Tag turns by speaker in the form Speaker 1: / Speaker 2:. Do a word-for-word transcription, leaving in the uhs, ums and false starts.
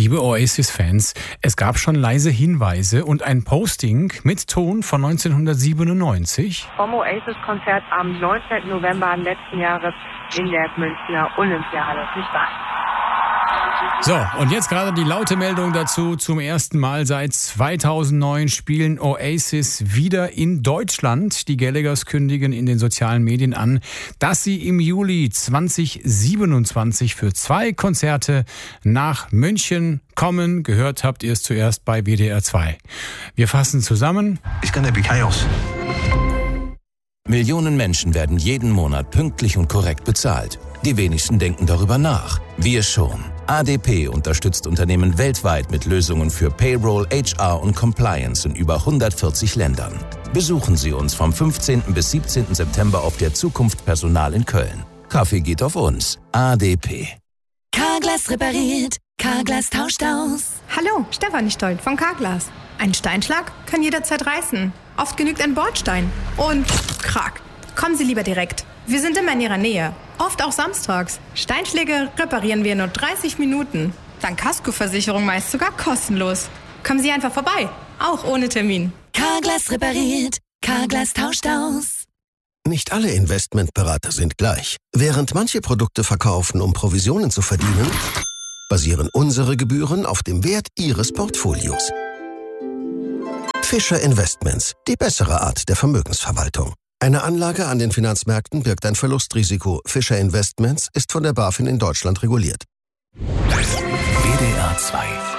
Speaker 1: Liebe Oasis-Fans, es gab schon leise Hinweise und ein Posting mit Ton von neunzehnhundertsiebenundneunzig.
Speaker 2: Vom Oasis-Konzert am neunzehnten November letzten Jahres in der Münchner Olympiahalle. Nicht wahr?
Speaker 1: So, und jetzt gerade die laute Meldung dazu. Zum ersten Mal seit zweitausendneun spielen Oasis wieder in Deutschland. Die Gallaghers kündigen in den sozialen Medien an, dass sie im Juli zweitausendsiebenundzwanzig für zwei Konzerte nach München kommen. Gehört habt ihr es zuerst bei W D R zwei. Wir fassen zusammen.
Speaker 3: It's gonna be chaos.
Speaker 4: Millionen Menschen werden jeden Monat pünktlich und korrekt bezahlt. Die wenigsten denken darüber nach. Wir schon. A D P unterstützt Unternehmen weltweit mit Lösungen für Payroll, H R und Compliance in über hundertvierzig Ländern. Besuchen Sie uns vom fünfzehnten bis siebzehnten September auf der Zukunft Personal in Köln. Kaffee geht auf uns. A D P.
Speaker 5: Carglass repariert. Carglass tauscht aus.
Speaker 6: Hallo, Stefanie Stolt von Carglass. Ein Steinschlag kann jederzeit reißen. Oft genügt ein Bordstein. Und krack. Kommen Sie lieber direkt. Wir sind immer in Ihrer Nähe. Oft auch samstags. Steinschläge reparieren wir in nur dreißig Minuten. Dank Kaskoversicherung meist sogar kostenlos. Kommen Sie einfach vorbei. Auch ohne Termin.
Speaker 5: Carglass repariert. Carglass tauscht aus.
Speaker 7: Nicht alle Investmentberater sind gleich. Während manche Produkte verkaufen, um Provisionen zu verdienen, basieren unsere Gebühren auf dem Wert Ihres Portfolios. Fischer Investments, die bessere Art der Vermögensverwaltung. Eine Anlage an den Finanzmärkten birgt ein Verlustrisiko. Fischer Investments ist von der BaFin in Deutschland reguliert.
Speaker 4: W D R zwei